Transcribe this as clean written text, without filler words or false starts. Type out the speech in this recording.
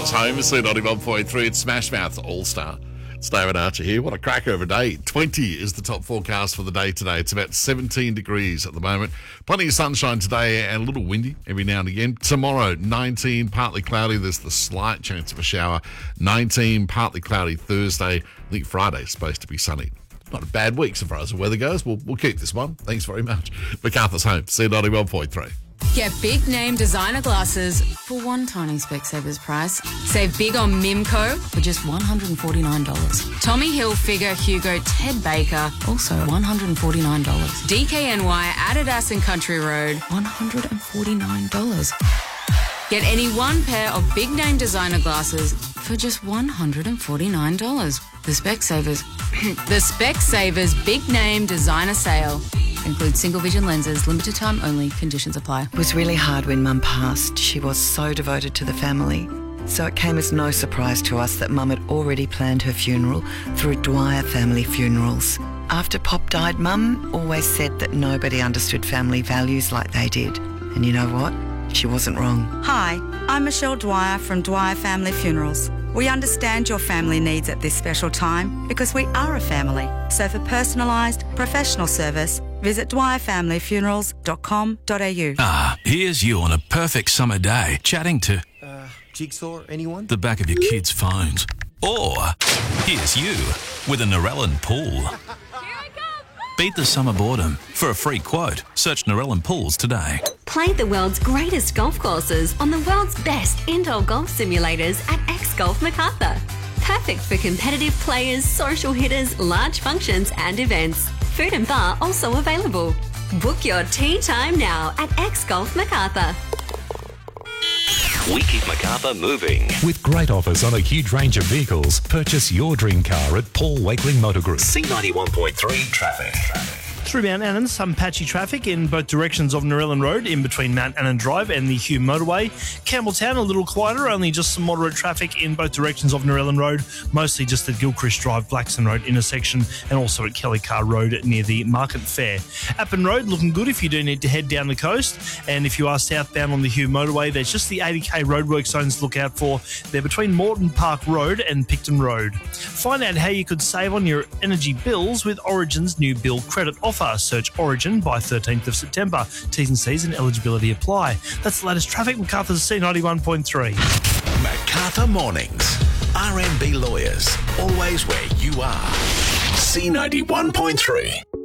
MacArthur's Home, C91.3. It's Smash Mouth All-Star. It's David Archer here. What a cracker of a day. 20 is the top forecast for the day today. It's about 17 degrees at the moment. Plenty of sunshine today and a little windy every now and again. Tomorrow, 19, partly cloudy. There's the slight chance of a shower. 19, partly cloudy Thursday. I think Friday's supposed to be sunny. Not a bad week so far as the weather goes. We'll keep this one. Thanks very much. MacArthur's Home, C91.3. Get big name designer glasses for one tiny Specsavers price. Save big on Mimco for just $149. Tommy Hilfiger, Hugo, Ted Baker, also $149. DKNY, Adidas and Country Road, $149. Get any one pair of big name designer glasses for just $149. The Specsavers, the Specsavers Big Name Designer Sale. Includes single vision lenses, limited time only, conditions apply. It was really hard when Mum passed. She was so devoted to the family. So it came as no surprise to us that Mum had already planned her funeral through Dwyer Family Funerals. After Pop died, Mum always said that nobody understood family values like they did. And you know what? She wasn't wrong. Hi, I'm Michelle Dwyer from Dwyer Family Funerals. We understand your family needs at this special time because we are a family. So for personalised, professional service, visit dwyerfamilyfunerals.com.au. Here's you on a perfect summer day, chatting to Jigsaw, anyone? the back of your kids' phones. Or here's you with a Narellan pool. Beat the summer boredom. For a free quote, search Narellan Pools today. Play the world's greatest golf courses on the world's best indoor golf simulators at X Golf MacArthur. Perfect for competitive players, social hitters, large functions and events. Food and bar also available. Book your tee time now at X Golf MacArthur. We keep MacArthur moving. With great offers on a huge range of vehicles, purchase your dream car at Paul Wakeling Motor Group. C91.3 traffic. Through Mount Annan, some patchy traffic in both directions of Narellan Road in between Mount Annan Drive and the Hume Motorway. Campbelltown, a little quieter, only just some moderate traffic in both directions of Narellan Road, mostly just at Gilchrist Drive, Blackson Road intersection, and also at Kelly Car Road near the Market Fair. Appin Road looking good if you do need to head down the coast, and if you are southbound on the Hume Motorway, there's just the 80k roadwork zones to look out for. They're between Moreton Park Road and Picton Road. Find out how you could save on your energy bills with Origin's new bill credit offer. Search Origin by 13th of September. T's and C's and eligibility apply. That's the latest traffic. MacArthur's C91.3. MacArthur Mornings. RMB Lawyers. Always where you are. C91.3.